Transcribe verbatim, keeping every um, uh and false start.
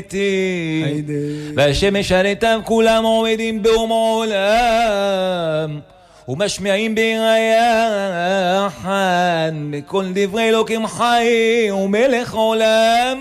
והשמש עלתה כולם עומדים באום העולם ומשמיעים ביחד בכל דברי אלוקים חי ומלך עולם